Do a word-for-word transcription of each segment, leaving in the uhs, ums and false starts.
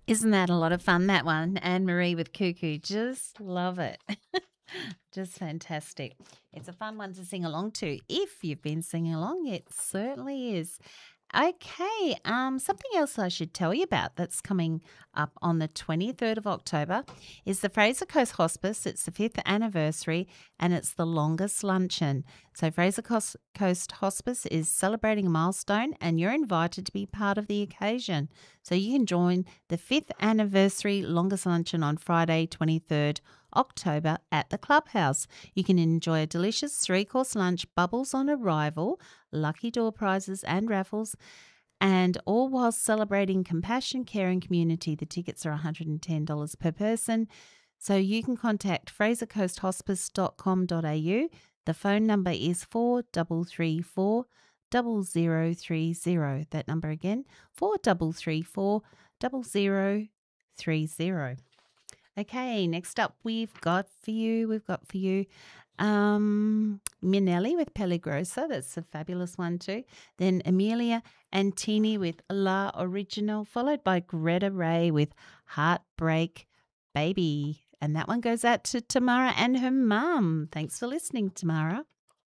Isn't that a lot of fun, that one? Anne-Marie with Cuckoo. Just love it. Just fantastic. It's a fun one to sing along to. If you've been singing along, it certainly is. Okay, um, something else I should tell you about that's coming up on the twenty-third of October is the Fraser Coast Hospice. It's the fifth anniversary and it's the longest luncheon. So Fraser Coast Coast Hospice is celebrating a milestone and you're invited to be part of the occasion. So you can join the fifth anniversary longest luncheon on Friday, twenty-third October at the Clubhouse. You can enjoy a delicious three-course lunch, bubbles on arrival, lucky door prizes and raffles, and all while celebrating compassion, care and community. The tickets are one hundred ten dollars per person. So you can contact fraser coast hospice dot com dot a u. The phone number is four three three four, zero zero three zero. That number again, four three three four, zero zero three zero. Okay, next up we've got for you, we've got for you um, Minelli with Pellegrosa. That's a fabulous one too. Then Amelia Antini with La Original, followed by Greta Ray with Heartbreak Baby. And that one goes out to Tamara and her mum. Thanks for listening, Tamara.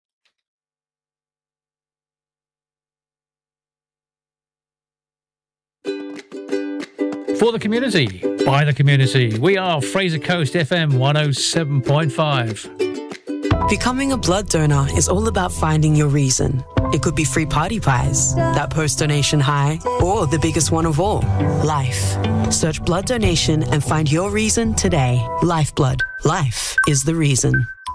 For the community, by the community, we are Fraser Coast F M one oh seven point five. Becoming a blood donor is all about finding your reason. It could be free party pies, that post-donation high, or the biggest one of all, life. Search blood donation and find your reason today. Lifeblood. Life is the reason.